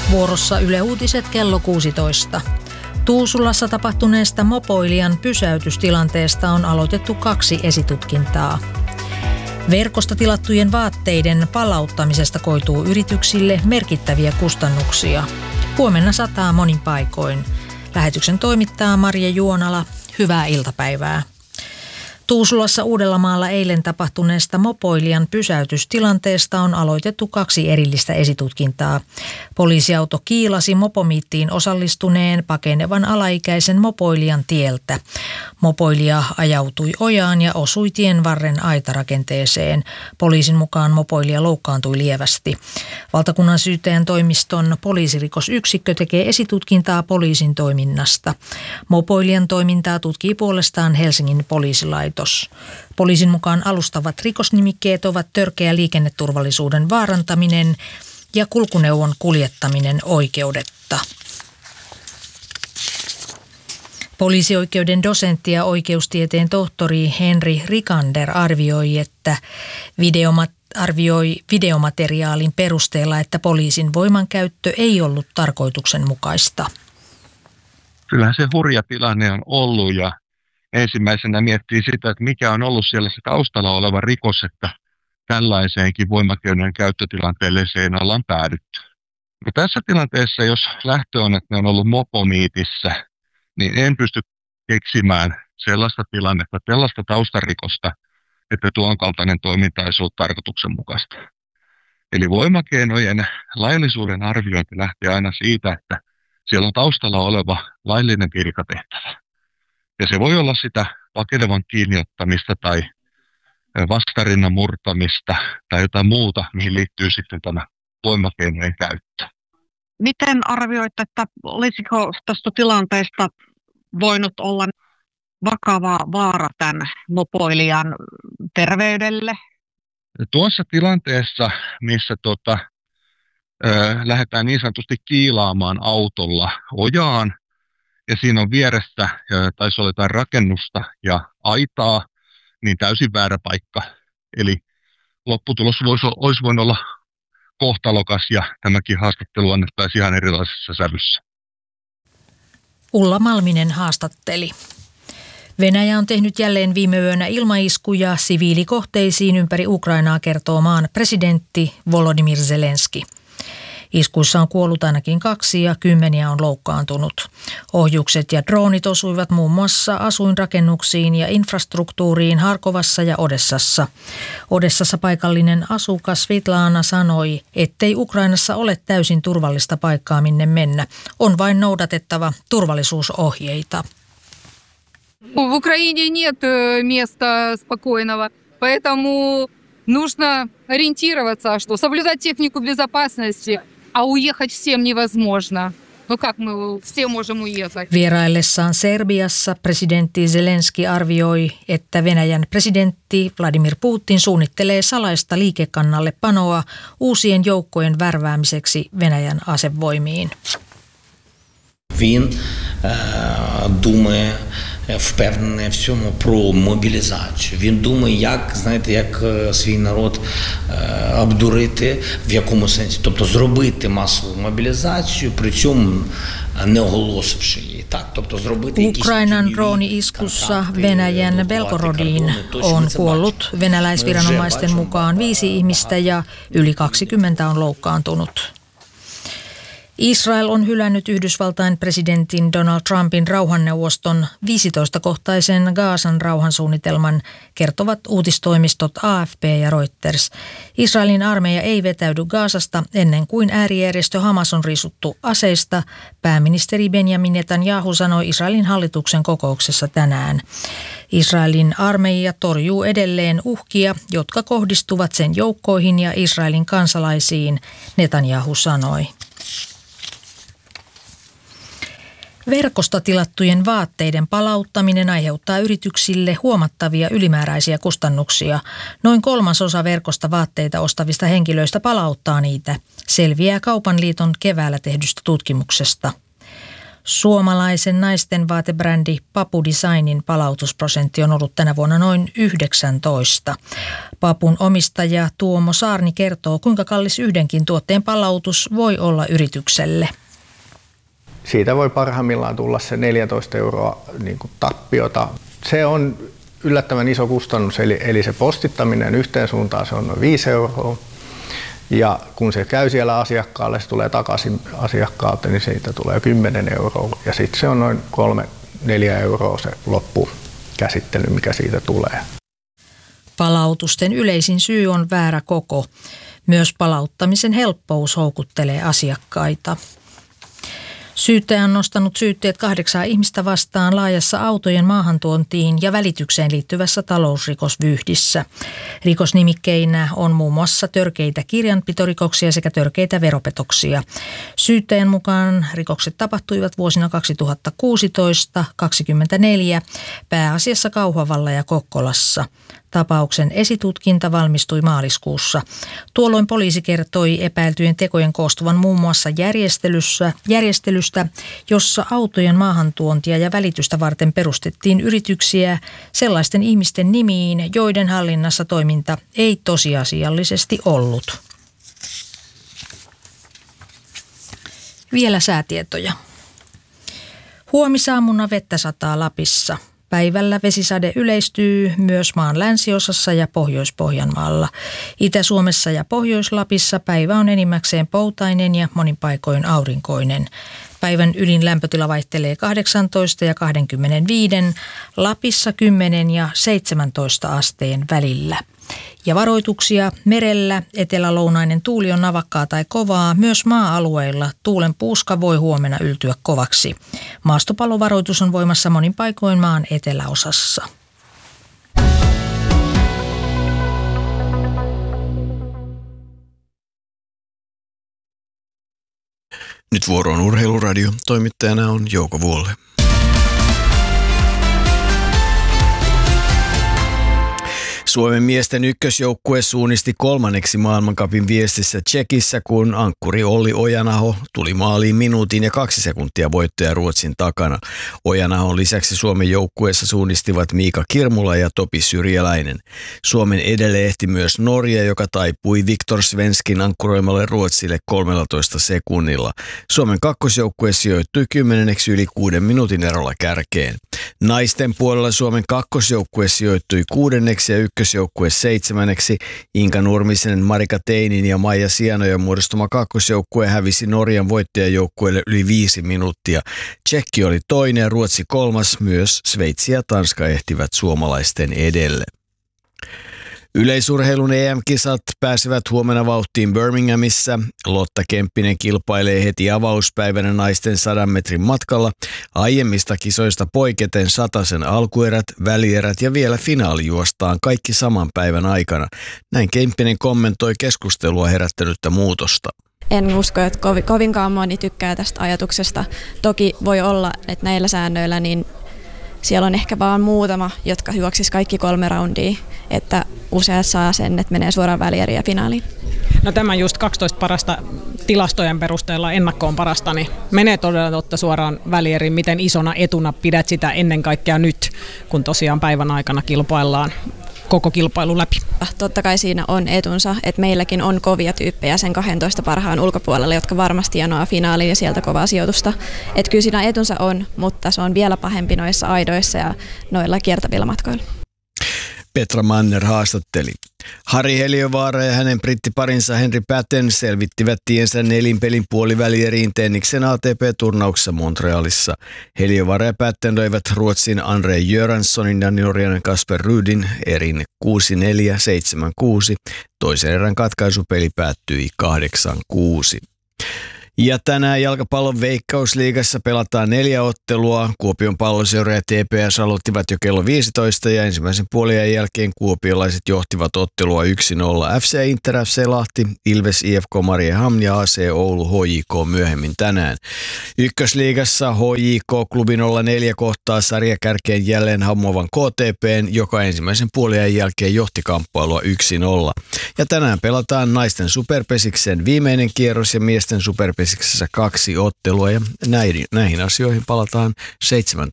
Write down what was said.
Vuorossa Yle Uutiset kello 16. Tuusulassa tapahtuneesta mopoilijan pysäytystilanteesta on aloitettu 2 esitutkintaa. Verkosta tilattujen vaatteiden palauttamisesta koituu yrityksille merkittäviä kustannuksia. Huomenna sataa monin paikoin. Lähetyksen toimittaa Marja Juonala. Hyvää iltapäivää. Tuusulassa Uudellamaalla eilen tapahtuneesta mopoilijan pysäytystilanteesta on aloitettu 2 erillistä esitutkintaa. Poliisiauto kiilasi mopomiittiin osallistuneen pakenevan alaikäisen mopoilijan tieltä. Mopoilija ajautui ojaan ja osui tien varren aitarakenteeseen. Poliisin mukaan mopoilija loukkaantui lievästi. Valtakunnan syyttäjän toimiston poliisirikosyksikkö tekee esitutkintaa poliisin toiminnasta. Mopoilijan toimintaa tutkii puolestaan Helsingin poliisilaitos. Poliisin mukaan alustavat rikosnimikkeet ovat törkeä liikenneturvallisuuden vaarantaminen ja kulkuneuvon kuljettaminen oikeudetta. Poliisioikeuden dosentti ja oikeustieteen tohtori Henri Rikander arvioi videomateriaalin perusteella, että poliisin voimankäyttö ei ollut tarkoituksenmukaista. Kyllähän se hurja tilanne on ollut ja ensimmäisenä miettii sitä, että mikä on ollut siellä se taustalla oleva rikos, että tällaiseenkin voimakeinojen käyttötilanteeseen ollaan päädytty. No tässä tilanteessa, jos lähtö on, että ne on ollut mopomiitissä, niin en pysty keksimään sellaista tilannetta, sellaista taustarikosta, että tuon kaltainen toiminta ei ollut tarkoituksenmukaista. Eli voimakeinojen laillisuuden arviointi lähtee aina siitä, että siellä on taustalla oleva laillinen virkatehtävä. Ja se voi olla sitä pakenevan kiinniottamista tai vastarinnan murtamista tai jotain muuta, mihin liittyy sitten tämä voimakeinojen käyttö. Miten arvioit, että olisiko tästä tilanteesta voinut olla vakava vaara tämän mopoilijan terveydelle? Tuossa tilanteessa, missä lähdetään niin sanotusti kiilaamaan autolla ojaan, ja siinä on vieressä, taisi olla jotain rakennusta ja aitaa, niin täysin väärä paikka. Eli lopputulos olisi voinut olla kohtalokas ja tämäkin haastattelu annettaisiin ihan erilaisessa sävyssä. Ulla Malminen haastatteli. Venäjä on tehnyt jälleen viime yönä ilmaiskuja siviilikohteisiin ympäri Ukrainaa, kertoo maan presidentti Volodymyr Zelenski. Iskuissa on kuollut ainakin 2 ja 10 on loukkaantunut. Ohjukset ja droonit osuivat muun muassa asuinrakennuksiin ja infrastruktuuriin Harkovassa ja Odessassa. Odessassa paikallinen asukas Svetlana sanoi, ettei Ukrainassa ole täysin turvallista paikkaa minne mennä. On vain noudatettava turvallisuusohjeita. В Украине нет места спокойного, поэтому нужно ориентироваться, что соблюдать технику безопасности, а уехать всем невозможно. No как me все можем уехать? Vieraillessaan Serbiassa presidentti Zelenski arvioi, että Venäjän presidentti Vladimir Putin suunnittelee salaista liikekannalle panoa uusien joukkojen värväämiseksi Venäjän asevoimiin. Він думає, впевнений в цьому про мобілізацію. Він думає, як свій народ обдурити, в якому сенсі. Тобто зробити масову мобілізацію, при цьому не оголосивши її. Ukrainan drooni-iskussa Venäjän Belgorodiin on kuollut venäläisviranomaisten mukaan 5 ihmistä ja yli 20 on loukkaantunut. Israel on hylännyt Yhdysvaltain presidentin Donald Trumpin rauhanneuvoston 15-kohtaisen Gazan rauhansuunnitelman, kertovat uutistoimistot AFP ja Reuters. Israelin armeija ei vetäydy Gazasta ennen kuin äärijärjestö Hamas on riisuttu aseista, pääministeri Benjamin Netanyahu sanoi Israelin hallituksen kokouksessa tänään. Israelin armeija torjuu edelleen uhkia, jotka kohdistuvat sen joukkoihin ja Israelin kansalaisiin, Netanyahu sanoi. Verkosta tilattujen vaatteiden palauttaminen aiheuttaa yrityksille huomattavia ylimääräisiä kustannuksia. Noin 1/3 verkosta vaatteita ostavista henkilöistä palauttaa niitä, selviää Kaupan liiton keväällä tehdystä tutkimuksesta. Suomalaisen naisten vaatebrändi Papu Designin palautusprosentti on ollut tänä vuonna noin 19. Papun omistaja Tuomo Saarni kertoo, kuinka kallis yhdenkin tuotteen palautus voi olla yritykselle. Siitä voi parhaimmillaan tulla se 14 € niin kuin tappiota. Se on yllättävän iso kustannus, eli se postittaminen yhteen suuntaan se on noin 5 €. Ja kun se käy siellä asiakkaalle, se tulee takaisin asiakkaalta, niin siitä tulee 10 €. Ja sitten se on noin 3-4 € se loppukäsittely, mikä siitä tulee. Palautusten yleisin syy on väärä koko. Myös palauttamisen helppous houkuttelee asiakkaita. Syyttäjä on nostanut syytteet 8 ihmistä vastaan laajassa autojen maahantuontiin ja välitykseen liittyvässä talousrikosvyyhdissä. Rikosnimikkeinä on muun muassa törkeitä kirjanpitorikoksia sekä törkeitä veropetoksia. Syyttäjän mukaan rikokset tapahtuivat vuosina 2016-2024 pääasiassa Kauhavalla ja Kokkolassa. Tapauksen esitutkinta valmistui maaliskuussa. Tuolloin poliisi kertoi epäiltyjen tekojen koostuvan muun muassa järjestelystä, jossa autojen maahantuontia ja välitystä varten perustettiin yrityksiä sellaisten ihmisten nimiin, joiden hallinnassa toiminta ei tosiasiallisesti ollut. Vielä säätietoja. Huomisaamuna vettä sataa Lapissa. Päivällä vesisade yleistyy myös maan länsiosassa ja Pohjois-Pohjanmaalla. Itä-Suomessa ja Pohjois-Lapissa päivä on enimmäkseen poutainen ja monin paikoin aurinkoinen. Päivän ylin lämpötila vaihtelee 18 ja 25, Lapissa 10 ja 17 asteen välillä. Ja varoituksia merellä, etelälounainen tuuli on navakkaa tai kovaa. Myös maa-alueilla tuulen puuska voi huomenna yltyä kovaksi. Maastopallovaroitus on voimassa monin paikoin maan eteläosassa. Nyt vuoroon Urheiluradio. Toimittajana on Jouko Vuolle. Suomen miesten ykkösjoukkue suunnisti 3. maailmancupin viestissä Tšekissä, kun ankkuri Olli Ojanaho tuli maaliin minuutin ja 2 sekuntia voittoja Ruotsin takana. Ojanahon lisäksi Suomen joukkueessa suunnistivat Miika Kirmula ja Topi Syrjäläinen. Suomen edelle ehti myös Norja, joka taipui Viktor Svenskin ankkuroimalle Ruotsille 13 sekunnilla. Suomen kakkosjoukkue sijoittui 10 yli 6 minuutin erolla kärkeen. Naisten puolella Suomen kakkosjoukkue sijoittui 6. ja ykkösjoukkue 7. Inka Nurmisen, Marika Teinin ja Maija Sianojen muodostama kakkosjoukkue hävisi Norjan voittajajoukkueelle yli 5 minuuttia. Tšekki oli 2. ja Ruotsi 3. Myös Sveitsi ja Tanska ehtivät suomalaisten edelle. Yleisurheilun EM-kisat pääsevät huomenna vauhtiin Birminghamissa. Lotta Kemppinen kilpailee heti avauspäivänä naisten 100 metrin matkalla. Aiemmista kisoista poiketen 100 alkuerät, välierät ja vielä finaali juostaan kaikki saman päivän aikana. Näin Kemppinen kommentoi keskustelua herättänyttä muutosta. En usko, että kovinkaan moni tykkää tästä ajatuksesta. Toki voi olla, että näillä säännöillä niin siellä on ehkä vaan muutama, jotka juoksisi kaikki 3 raundia, että useat saa sen, että menee suoraan välieriin ja finaaliin. No tämä just 12 parasta tilastojen perusteella ennakkoon parasta, niin menee todella totta suoraan välieriin. Miten isona etuna pidät sitä ennen kaikkea nyt, kun tosiaan päivän aikana kilpaillaan koko kilpailu läpi? Totta kai siinä on etunsa, että meilläkin on kovia tyyppejä sen 12 parhaan ulkopuolella, jotka varmasti janoaa finaaliin ja sieltä kovaa sijoitusta. Että kyllä siinä etunsa on, mutta se on vielä pahempi noissa aidoissa ja noilla kiertävillä matkoilla. Petra Manner haastatteli. Harri Heliövaara ja hänen brittiparinsa Henri Patten selvittivät tiensä nelinpelin puolivälieriin tenniksen ATP-turnauksessa Montrealissa. Heliövaara ja Patten löivät Ruotsin Andre Göranssonin ja Norjan Kasper Rudin erin 6-4, 7-6. Toisen erän katkaisupeli päättyi 8-6. Ja tänään jalkapallon Veikkausliigassa pelataan 4 ottelua. Kuopion Palloseura ja TPS aloittivat jo kello 15 ja ensimmäisen puoliajan jälkeen kuopiolaiset johtivat ottelua 1-0. FC Inter, FC Lahti, Ilves, IFK Mariehamn ja AC Oulu HJK myöhemmin tänään. Ykkösliigassa HJK klubi 04 kohtaa sarjakärkeen jälleen hammoavan KTP:n, joka ensimmäisen puoliajan jälkeen johti kamppailua 1-0. Ja tänään pelataan naisten superpesiksen viimeinen kierros ja miesten superpesiksen Mestariksessa 2 ottelua ja näihin asioihin palataan 17